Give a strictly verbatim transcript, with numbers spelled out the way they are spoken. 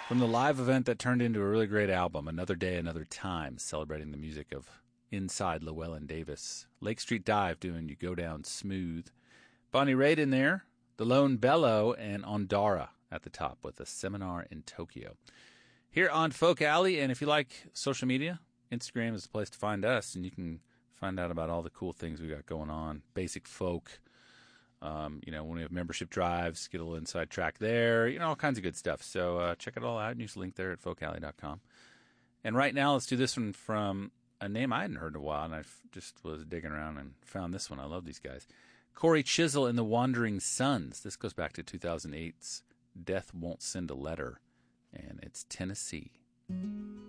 From the live event that turned into a really great album, Another Day, Another Time, celebrating the music of Inside Llewellyn Davis. Lake Street Dive doing You Go Down Smooth. Bonnie Raitt in there, The Lone Bellow, and Ondara at the top with a Seminar in Tokyo. Here on Folk Alley, and if you like social media, Instagram is the place to find us, and you can find out about all the cool things we got going on. Basic Folk, um, you know, when we have membership drives, get a little inside track there, you know, all kinds of good stuff. So uh, check it all out, and use the link there at folk alley dot com. And right now, let's do this one from a name I hadn't heard in a while, and I just was digging around and found this one. I love these guys. Corey Chisel and the Wandering Sons. This goes back to two thousand eight's Death Won't Send a Letter, and it's Tennessee.